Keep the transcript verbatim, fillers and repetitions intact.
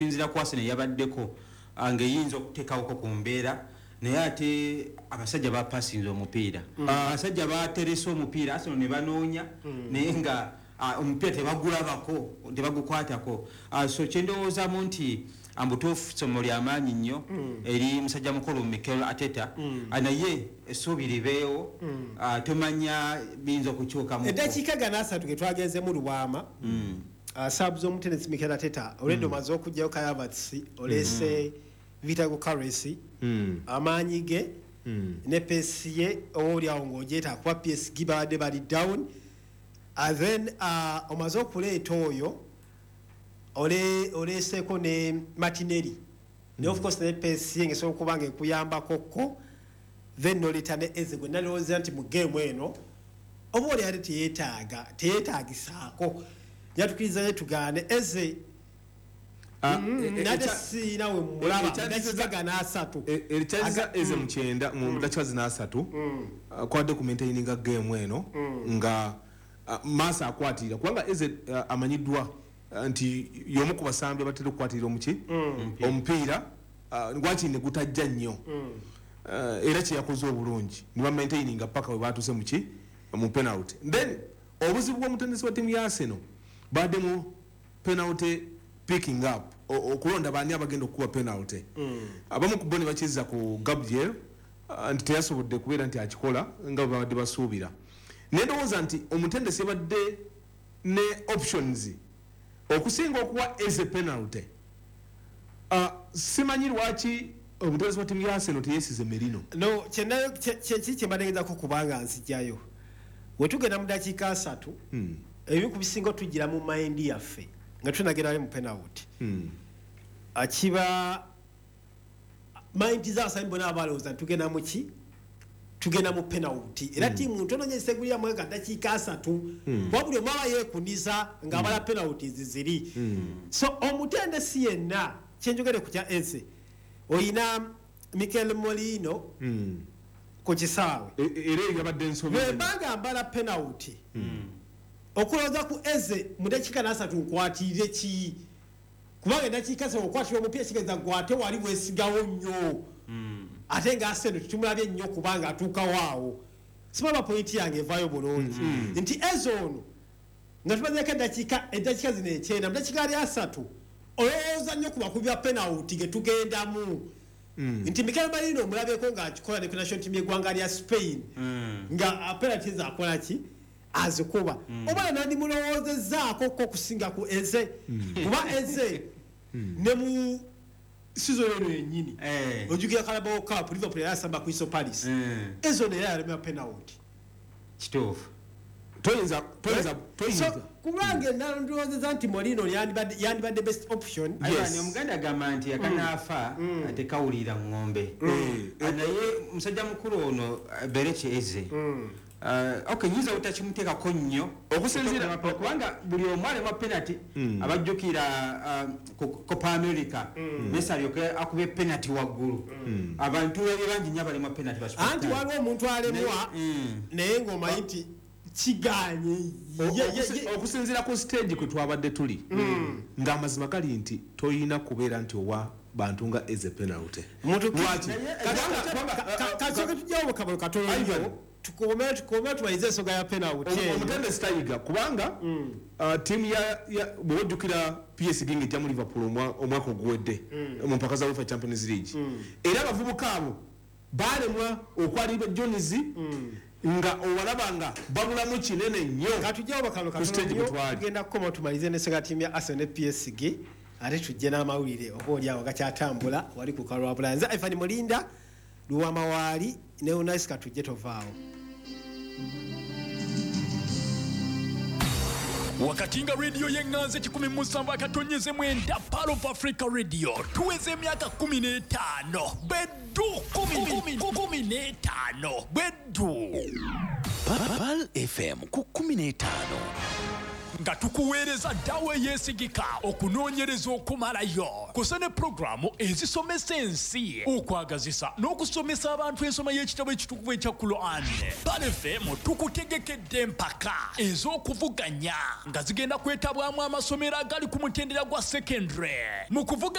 inzira kwasene yabaddeko angeyinza okuteekawoko ku mbeera naye ate abasajja bapasinze omupiira abasajja bateresa omupiira Arsenal ne banoonya naye nga omupiira tebagulabako tebagukwatako so kyendowoozamu nti ambutuufu somo ly'amaanyi nnyo eri musajja mukulu Mikel Arteta naye essuubi libeewo tomanya biyinza okukyukamu eddakiika gana asatu ge twagenzemu Lubwama sabu z'omutendesi Mikel Arteta olwedde omaze okugyayo Kai Havertz olese Vital Currency amaanyi ge ne peesi ye owoolyawo ng'ogyeta akuba P S G babadde bali down and then omaze okuleeta oyo ole oleseko ne Martinelli ne of course ne peesi ye ng'esobola okuba ng'ekuyambako ko then noleta ne Eze gwe nalowooza nti mu game eno oboolyawo ate teyeetaaga teyeetaagisaako yatukiriza ye tugaane Eze nade sina we mulaba ndakizaga na asatu erichaza Eze mchenda mu dakika zina asatu kwa documentainga game eno nga masa akwatira kubanga Eze amanyidwa nti yomu ku basambi batera okukwatira omuki omupiira ngwaki ne gutajja nnyo era kye yakoze obulungi niba maintaininga paka we batuse muki mu penalty then obuzibu bw'omutendesi wa timu ya Arsenal badde mu penalty picking up okulonda bani abagenda okuwa penalty abamu ku boni bakiza ku Gabriel nti teyasobodde kubeera nti akikola nga babadde basuubira nedowooza nti omutendesi badde ne options okusinga okuwa Eze penalty simanyi lwaki omutendesi wa timu ya Arsenal teyesize Merino no kyenayo kyeki mbadde ko kubanga nzijjayo wetugenda mu dakiika asatu ebimu ku bisinga tugira mu mind yaffe nga tunagera mu penalty akiba mind za asambo na abaloza tugenda mu ki tugenda mu penalty era timu ntono nye segulya mu ga dakiika asatu wabuli omala yekuniza nga abala penalties ziri so omutendesi yenna kyenjogere ku kya Eze oyina Mikel Molino ku kisaawe era yabadde ensobi banga mbala penalty okuloza ku Eze mu dakiika asatu nkwatire ki kubanga dakiika zo okwatira omupiira kigeza gwate wali bwesigawo nnyo ate nga Arsenal tumulabye nnyo kubanga atuuka waawo sibaba point yange evaayo bulungi nti Eze ono nga tubazeko eddakiika eddakiika zino ekyenda mu dakiika ali asatu olowooza nnyo ku bakubi ba penalty ge tugendamu nti Mikel Merino omulabeko ng'akikola ne ku national team y'eggwanga lya Spain nga penalty zaakola ki azikuba oba nandi mulowoozezaako ko kusinga ku Eze kuba Eze ne mu season eno yennyini ojugira Carabao Cup Liverpool yasamba ku Crystal Palace Eze ono era yalemera penalty kituufu toyinza toyinza toyinza kubanga nalondoozeza nti Molino yandibadde best option ayani omuganda agamba nti akanaafa tekawulira ng'ombe naye musajja mukulu ono Berechi Eze Uh, okay nyiza utachimuteekako nnyo okusinzira kubanga buli omwale wa penalty abajjukira Copa America Messi alyoke akube penalty waggulu abantu bangi nnyo abali mu penalty anti waliwo omuntu alemwa naye ng'omanyi nti kiganye okusinzira ku stage kwe twabadde tuli ng'amazima gali nti toyina kubeera nti owa bantu nga Eze penalty lwaki kasooke tujjawo bukabalo katono tukome tukome tuwaize ensonga ya penalty omutende stayiga kubanga timu ya bwojukira P S G ng'ejja mu Liverpool omwaka oguwedde mu mpaka za UEFA Champions League era abavubuka abo balemwa okwalibwa Jones nga owalabanga babulamu kinene nnyo katujjawo bakalo katono tugenda kukoma tumalize n'ensonga timu ya Arsenal ne P S G ate tujje n'amawulire oba oli awo gakyatambula wali ku kalwabula nze Ivan Mulinda Luwama wali ne Unais katujje tovaawo wakatinga radio yenganze kikumi musamba katonyeze mwenda Palo of Africa Radio tuweze miaka kumi n'etaano bedu kumi n'etaano bedu Pal F M ku kumi n'etaano nga tukuweereza ddawo eyeesigika okunoonyereza okumalayo kusa ne pulogulaamu ezisomesa ensi okwagazisa n'okusomesa abantu ensoma y'ekitabo ekitukuvu ekya Quran. Pal F M tukutegekedde empaka ez'okuvuganya nga zigenda kwetabwamu amasomero agali ku mutendera gwa secondary mu kuvuga